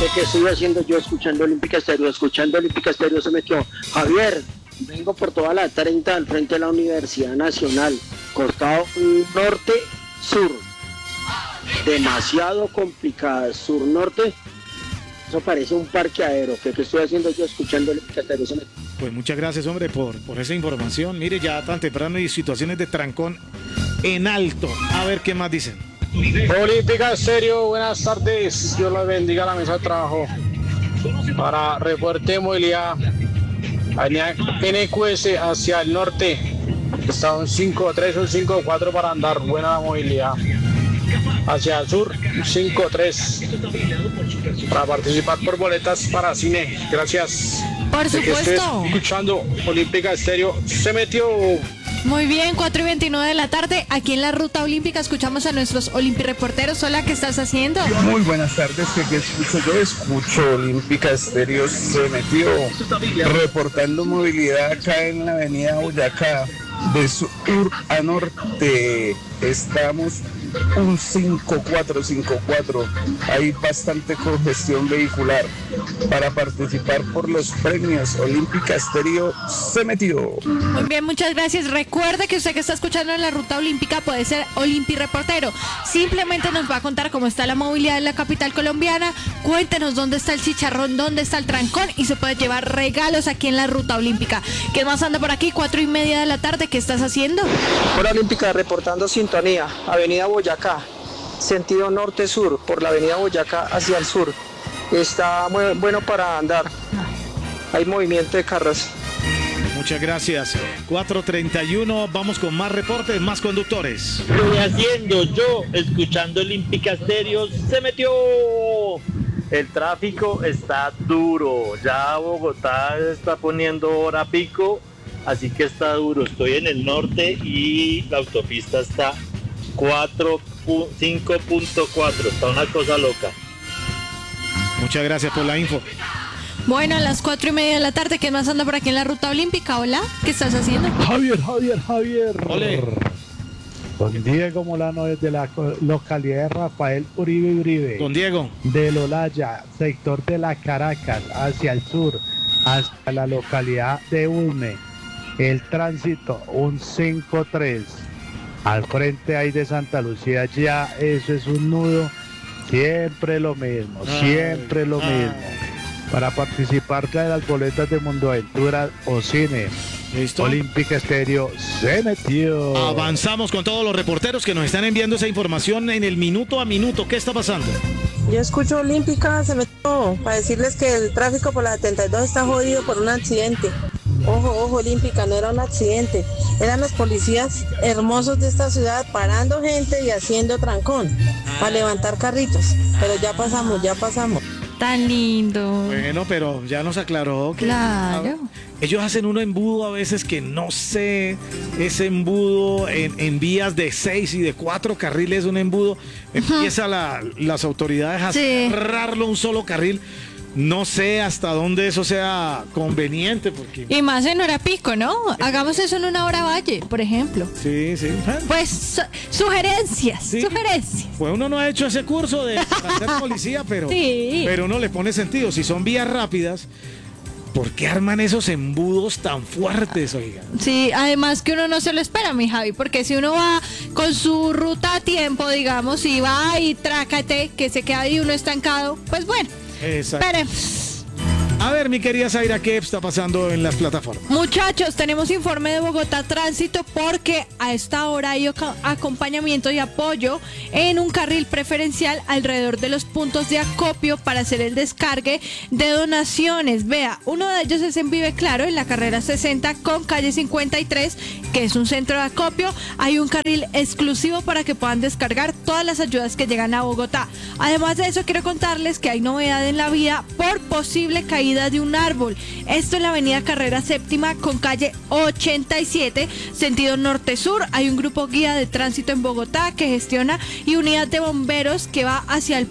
¿Qué estoy haciendo yo escuchando Olímpica Estéreo? Escuchando Olímpica Estéreo se metió. Javier, vengo por toda la 30 al frente de la Universidad Nacional, costado norte-sur. Demasiado complicada, sur-norte. Eso parece un parqueadero. ¿Qué estoy haciendo yo escuchando Olímpica Estéreo? Se metió. Pues muchas gracias, hombre, por esa información. Mire, ya tan temprano hay situaciones de trancón en alto. A ver qué más dicen. Olímpica Estéreo, buenas tardes. Dios los bendiga la mesa de trabajo. Para reporte de movilidad, avenida NQS hacia el norte. Está un 5-3 o un 5-4 para andar. Buena movilidad. Hacia el sur, 5-3. Para participar por boletas para cine. Gracias. Por supuesto. Escuchando Olímpica Estéreo, se metió. Muy bien, 4:29 de la tarde, aquí en la Ruta Olímpica escuchamos a nuestros Olimpi-reporteros. Hola, ¿qué estás haciendo? Muy buenas tardes, ¿qué escucho yo? Escucho Olímpica Estéreo, se metió reportando movilidad acá en la avenida Boyacá, de sur a norte. Estamos un 5-4, hay bastante congestión vehicular. Para participar por los premios, Olímpica Estéreo se metió. Muy bien, muchas gracias. Recuerde que usted que está escuchando en la Ruta Olímpica puede ser Olímpi reportero. Simplemente nos va a contar cómo está la movilidad en la capital colombiana. Cuéntenos dónde está el chicharrón, dónde está el trancón y se puede llevar regalos aquí en la Ruta Olímpica. ¿Qué más anda por aquí? 4:30 de la tarde, ¿qué estás haciendo? Hora Olímpica reportando sintonía, avenida Boyacá, sentido norte-sur, por la avenida Boyacá hacia el sur. Está muy bueno para andar, hay movimiento de carros. Muchas gracias. 4:31, vamos con más reportes, más conductores. Estoy haciendo yo, escuchando Olímpica Estéreo, se metió. El tráfico está duro, ya Bogotá está poniendo hora pico, así que está duro. Estoy en el norte y la autopista está 5.4, está una cosa loca. Muchas gracias por la info. Bueno, a las 4:30 de la tarde, ¿qué más anda por aquí en la Ruta Olímpica? Hola, ¿qué estás haciendo? Javier. Ole. Don Diego Molano desde la localidad de Rafael Uribe. Don Diego. Del Olaya, sector de la Caracas, hacia el sur, hasta la localidad de Ulme. El tránsito, un 5-3. Al frente hay de Santa Lucía, ya eso es un nudo. Siempre lo mismo. Para participar de las boletas de Mundoaventura o cine, ¿listo? Olímpica Estéreo se metió. Avanzamos con todos los reporteros que nos están enviando esa información en el minuto a minuto. ¿Qué está pasando? Yo escucho Olímpica, se metió para decirles que el tráfico por la 72 está jodido por un accidente. Ojo, Olímpica, no era un accidente, eran los policías hermosos de esta ciudad parando gente y haciendo trancón para levantar carritos, pero ya pasamos. Tan lindo. Bueno, pero ya nos aclaró que claro. Ellos hacen un embudo a veces que no sé, ese embudo en vías de 6 y de 4 carriles, un embudo, empieza las autoridades a cerrarlo un solo carril. No sé hasta dónde eso sea conveniente porque... Y más en hora pico, ¿no? Hagamos eso en una hora valle, por ejemplo. Sí. Pues sugerencias. Pues uno no ha hecho ese curso para ser policía, pero uno le pone sentido. Si son vías rápidas, ¿por qué arman esos embudos tan fuertes, oiga? Sí, además que uno no se lo espera, mi Javi, porque si uno va con su ruta a tiempo, digamos, y va y trácate, que se queda ahí uno estancado, pues bueno. Exacto. Esperemos. A ver, mi querida Zaira, ¿qué está pasando en las plataformas? Muchachos, tenemos informe de Bogotá Tránsito porque a esta hora hay acompañamiento y apoyo en un carril preferencial alrededor de los puntos de acopio para hacer el descargue de donaciones. Vea, uno de ellos es en Vive Claro, en la carrera 60 con calle 53, que es un centro de acopio. Hay un carril exclusivo para que puedan descargar todas las ayudas que llegan a Bogotá. Además de eso, quiero contarles que hay novedad en la vía por posible caída de un árbol. Esto en la avenida Carrera Séptima con calle 87, sentido norte-sur. Hay un grupo guía de tránsito en Bogotá que gestiona y unidad de bomberos que va hacia el punto.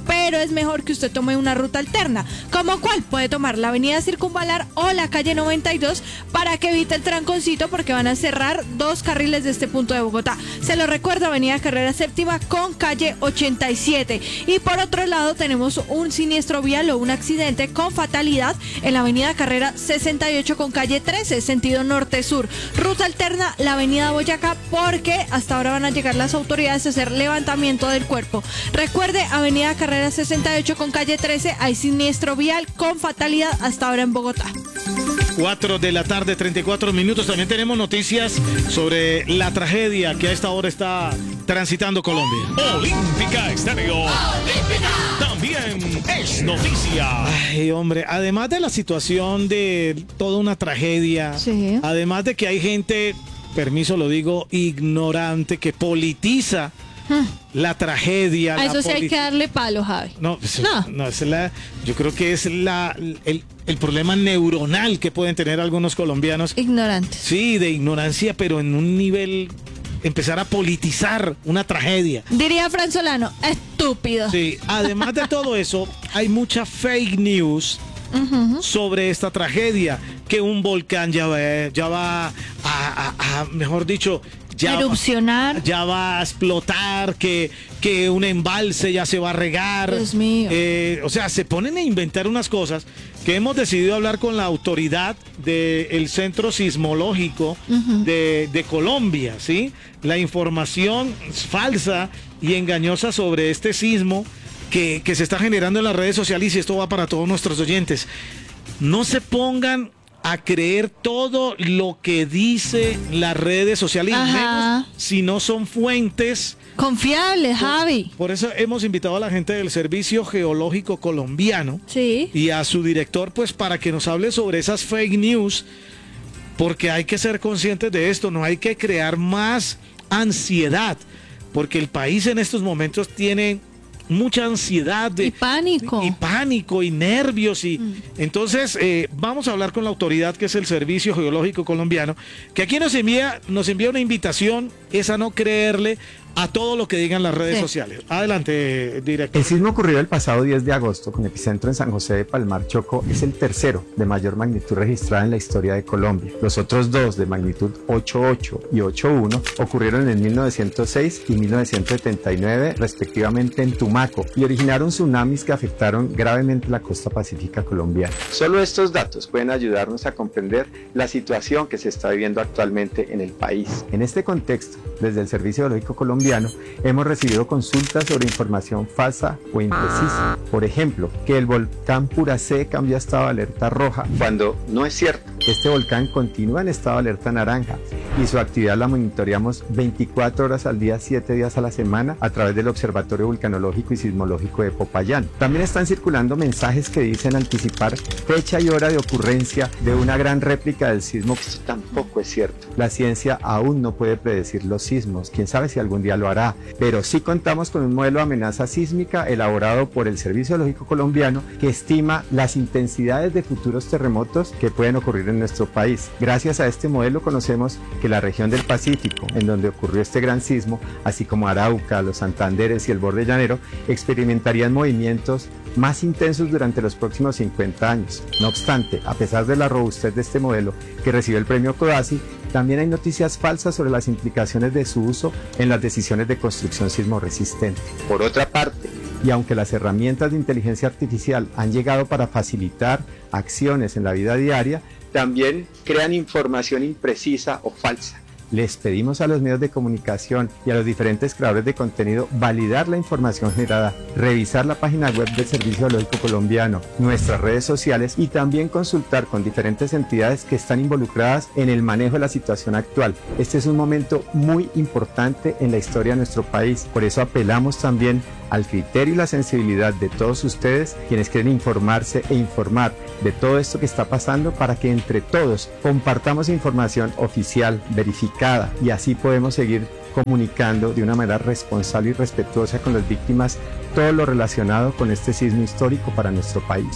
pero es mejor que usted tome una ruta alterna. ¿Como cuál? Puede tomar la avenida Circunvalar o la calle 92 para que evite el tranconcito, porque van a cerrar 2 carriles de este punto de Bogotá. Se lo recuerdo, avenida Carrera Séptima con calle 87. Y por otro lado tenemos un siniestro vial o un accidente con fatalidad en la avenida Carrera 68 con calle 13, sentido norte-sur. Ruta alterna, la avenida Boyacá, porque hasta ahora van a llegar las autoridades a hacer levantamiento del cuerpo. Recuerde, avenida Carrera 68 con calle 13, hay siniestro vial con fatalidad hasta ahora en Bogotá. 4 de la tarde, 34 minutos. También tenemos noticias sobre la tragedia que a esta hora está transitando Colombia. Olímpica Estéreo. También es noticia. Ay, hombre, además de la situación de toda una tragedia, sí, además de que hay gente, permiso lo digo, ignorante, que politiza la tragedia. A eso sí hay que darle palo, Javi. No, yo creo que es el problema neuronal que pueden tener algunos colombianos. Ignorantes. Sí, de ignorancia, pero en un nivel, empezar a politizar una tragedia. Diría Fran Solano, estúpido. Sí, además de todo eso, hay mucha fake news sobre esta tragedia, que un volcán ya va a mejor dicho, erupcionar, ya va a explotar, que un embalse ya se va a regar. Dios mío. O sea, se ponen a inventar unas cosas que hemos decidido hablar con la autoridad del Centro Sismológico de Colombia, ¿sí? La información falsa y engañosa sobre este sismo que se está generando en las redes sociales, y esto va para todos nuestros oyentes. No se pongan a creer todo lo que dice las redes sociales, menos si no son fuentes confiables, Javi. Por eso hemos invitado a la gente del Servicio Geológico Colombiano, sí, y a su director, pues, para que nos hable sobre esas fake news, porque hay que ser conscientes de esto, no hay que crear más ansiedad, porque el país en estos momentos tiene mucha ansiedad y pánico y nervios, y entonces vamos a hablar con la autoridad, que es el Servicio Geológico Colombiano, que aquí nos envía una invitación, es a no creerle a todo lo que digan las redes sociales. Adelante, director. El sismo ocurrido el pasado 10 de agosto con epicentro en San José de Palmar, Chocó, es el tercero de mayor magnitud registrada en la historia de Colombia. Los otros dos, de magnitud 8.8 y 8.1, ocurrieron en 1906 y 1979 respectivamente en Tumaco, y originaron tsunamis que afectaron gravemente la costa pacífica colombiana. Solo estos datos pueden ayudarnos a comprender la situación que se está viviendo actualmente en el país. En este contexto, desde el Servicio Geológico Colombiano hemos recibido consultas sobre información falsa o imprecisa. Por ejemplo, que el volcán Puracé cambió a estado de alerta roja, cuando no es cierto. Este volcán continúa en estado de alerta naranja y su actividad la monitoreamos 24 horas al día, 7 días a la semana, a través del Observatorio Vulcanológico y Sismológico de Popayán. También están circulando mensajes que dicen anticipar fecha y hora de ocurrencia de una gran réplica del sismo. Esto tampoco es cierto. La ciencia aún no puede predecir los sismos, quién sabe si algún día lo hará, pero sí contamos con un modelo de amenaza sísmica elaborado por el Servicio Geológico Colombiano, que estima las intensidades de futuros terremotos que pueden ocurrir en nuestro país. Gracias a este modelo conocemos que la región del Pacífico, en donde ocurrió este gran sismo, así como Arauca, los Santanderes y el borde llanero, experimentarían movimientos más intensos durante los próximos 50 años. No obstante, a pesar de la robustez de este modelo, que recibe el premio CODASI, también hay noticias falsas sobre las implicaciones de su uso en las decisiones de construcción sismorresistente. Por otra parte, y aunque las herramientas de inteligencia artificial han llegado para facilitar acciones en la vida diaria, también crean información imprecisa o falsa. Les pedimos a los medios de comunicación y a los diferentes creadores de contenido validar la información generada, revisar la página web del Servicio Geológico Colombiano, nuestras redes sociales, y también consultar con diferentes entidades que están involucradas en el manejo de la situación actual. Este es un momento muy importante en la historia de nuestro país, por eso apelamos también al criterio y la sensibilidad de todos ustedes, quienes quieren informarse e informar de todo esto que está pasando, para que entre todos compartamos información oficial, verificada, y así podemos seguir comunicando de una manera responsable y respetuosa con las víctimas todo lo relacionado con este sismo histórico para nuestro país.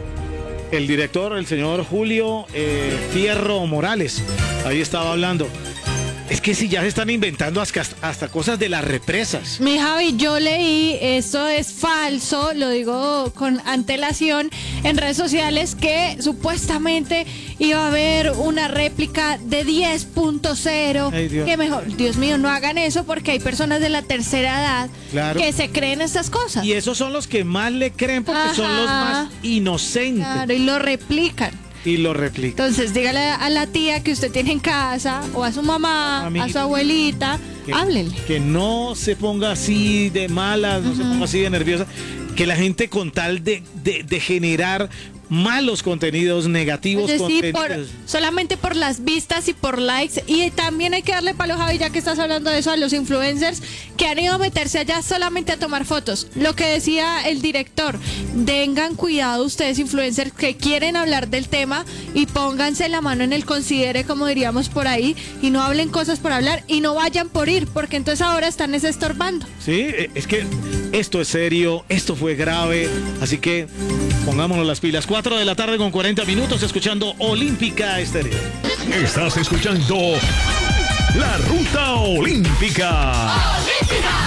El director, el señor Julio Fierro Morales, ahí estaba hablando. Es que si ya se están inventando hasta cosas de las represas. Mi Javi, yo leí, esto es falso, lo digo con antelación, en redes sociales, que supuestamente iba a haber una réplica de 10.0. Ay, Dios. Que mejor, Dios mío, no hagan eso porque hay personas de la tercera edad Claro. que se creen estas cosas. Y esos son los que más le creen porque son los más inocentes. Claro, y lo replican. Y lo replican. Entonces, dígale a la tía que usted tiene en casa, o a su mamá, a su abuelita, háblenle. Que no se ponga así de mala, no se ponga así de nerviosa. Que la gente, con tal de generar malos contenidos, negativos contenidos. Solamente por las vistas y por likes. Y también hay que darle palo, Javi, ya que estás hablando de eso, a los influencers que han ido a meterse allá solamente a tomar fotos. Lo que decía el director, tengan cuidado ustedes, influencers, que quieren hablar del tema, y pónganse la mano en el considere, como diríamos por ahí, y no hablen cosas por hablar y no vayan por ir, porque entonces ahora están estorbando. Sí, es que esto es serio, esto fue grave, así que pongámonos las pilas. 4 de la tarde con 40 minutos, escuchando Olímpica Estéreo. Estás escuchando La Ruta Olímpica. ¡Olímpica!